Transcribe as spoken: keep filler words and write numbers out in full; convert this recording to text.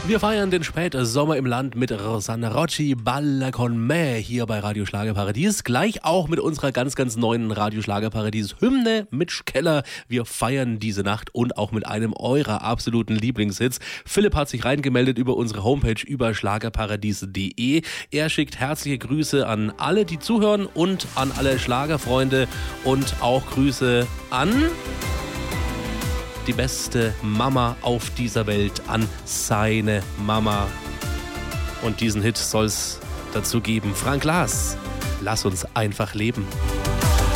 Wir feiern den Spätsommer im Land mit Rosanna Rocci, Balla con me hier bei Radio Schlagerparadies. Gleich auch mit unserer ganz, ganz neuen Radio Schlagerparadies Hymne Mitch Keller. Wir feiern diese Nacht und auch mit einem eurer absoluten Lieblingshits. Philipp hat sich reingemeldet über unsere Homepage über schlagerparadies punkt de. Er schickt herzliche Grüße an alle, die zuhören und an alle Schlagerfreunde und auch Grüße an die beste Mama auf dieser Welt, an seine Mama. Und diesen Hit soll's dazu geben. Frank Glas, lass uns einfach leben.